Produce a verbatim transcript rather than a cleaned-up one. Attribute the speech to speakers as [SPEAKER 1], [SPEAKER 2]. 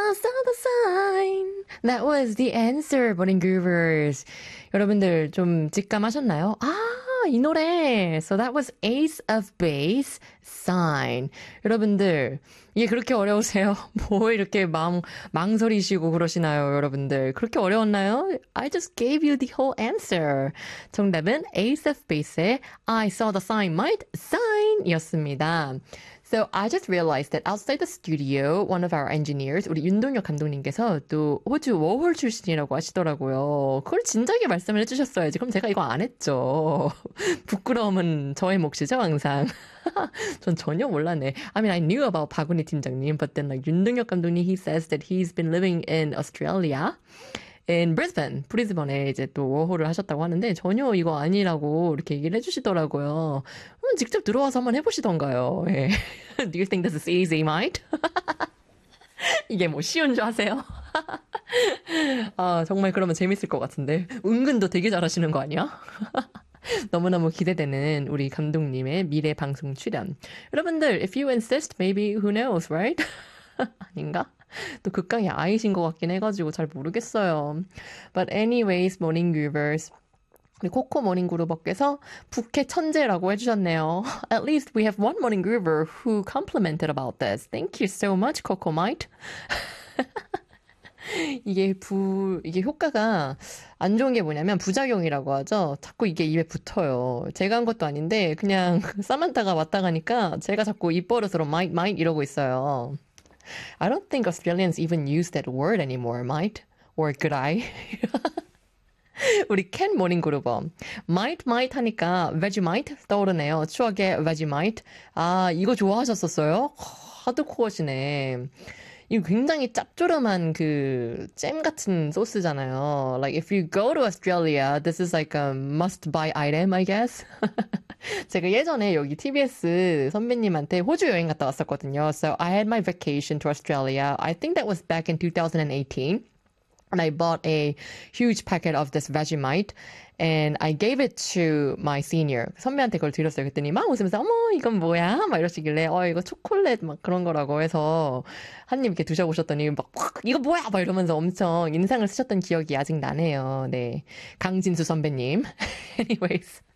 [SPEAKER 1] I saw the sign. That was the answer, Morning Groovers. 여러분들 좀 직감하셨나요? 아, 이 노래. So that was Ace of Base, Sign. 여러분들, 이게 그렇게 어려우세요? 뭐 이렇게 망, 망설이시고 그러시나요, 여러분들? 그렇게 어려웠나요? I just gave you the whole answer. 정답은 Ace of Base의 I saw the sign, might sign 이었습니다. So I just realized that outside the studio, one of our engineers, 우리 윤동혁 감독님께서 또 호주 워홀 출신이라고 하시더라고요. 그걸 진작에 말씀을 해주셨어야지. 그럼 제가 이거 안 했죠. 부끄러움은 저의 몫이죠, 항상. 전 전혀 몰랐네. I mean, I knew about 박은희 팀장님, but then like 윤동혁 감독님, he says that he's been living in Australia. in Brisbane, 브리즈번에 이제 또 워홀을 하셨다고 하는데 전혀 이거 아니라고 이렇게 얘기를 해주시더라고요. 음, 직접 들어와서 한번 해보시던가요. 예. Do you think this is easy, mate? 이게 뭐 쉬운 줄 아세요? 아, 정말 그러면 재밌을 것 같은데. 은근도 되게 잘하시는 거 아니야? 너무너무 기대되는 우리 감독님의 미래 방송 출연. 여러분들, if you insist, maybe who knows, right? 아닌가? 또 극강의 아이신 것 같긴 해가지고 잘 모르겠어요. But anyways, Morning Groovers. 우리 코코 모닝 그루버께서 부캐 천재라고 해주셨네요. At least we have one Morning Groover who complimented about this. Thank you so much, Coco Mite. 이게 부, 이게 효과가 안 좋은 게 뭐냐면 부작용이라고 하죠. 자꾸 이게 입에 붙어요. 제가 한 것도 아닌데 그냥 사만타가 왔다 가니까 제가 자꾸 입버릇으로 might, might 이러고 있어요. I don't think Australians even use that word anymore, might or could I? 우리 캔 모닝 그루버 might might 하니까 Vegemite 떠오르네요. 추억의 Vegemite. 아, 이거 좋아하셨었어요? 하드코어시네. 이거 굉장히 짭조름한 그 잼 같은 소스잖아요. Like if you go to Australia, this is like a must-buy item, I guess. 제가 예전에 여기 티비에스 선배님한테 호주 여행 갔다 왔었거든요. So I had my vacation to Australia. I think that was back in twenty eighteen. And I bought a huge packet of this Vegemite and I gave it to my senior. 선배한테 그걸 드렸어요. 그랬더니 막 웃으면서 어머 이건 뭐야? 막 이러시길래 어 이거 초콜릿 막 그런 거라고 해서 한 입 이렇게 드셔보셨더니 막 이거 뭐야? 막 이러면서 엄청 인상을 쓰셨던 기억이 아직 나네요. 네, 강진수 선배님. Anyways.